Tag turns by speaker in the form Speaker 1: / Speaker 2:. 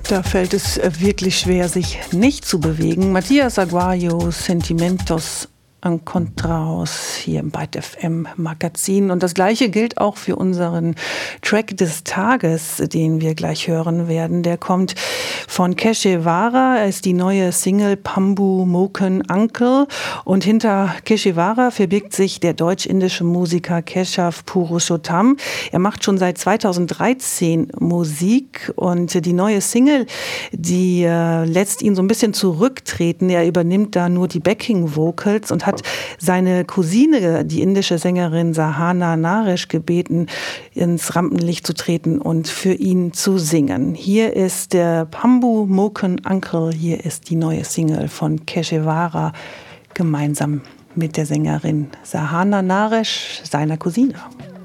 Speaker 1: Da fällt es wirklich schwer, sich nicht zu bewegen. Matthias Aguayo, Sentimentos Encontraos hier im Byte FM Magazin. Und das Gleiche gilt auch für unseren Track des Tages, den wir gleich hören werden. Der kommt von Keshewara. Er ist die neue Single Pambu Moken Uncle. Und hinter Keshewara verbirgt sich der deutsch-indische Musiker Keshav Purushottam. Er macht schon seit 2013 Musik und die neue Single, die lässt ihn so ein bisschen zurücktreten. Er übernimmt da nur die Backing-Vocals und hat seine Cousine, die indische Sängerin Sahana Naresh, gebeten, ins Rampenlicht zu treten und für ihn zu singen. Hier ist der Pambu Moken Uncle, hier ist die neue Single von Keshewara, gemeinsam mit der Sängerin Sahana Naresh, seiner Cousine.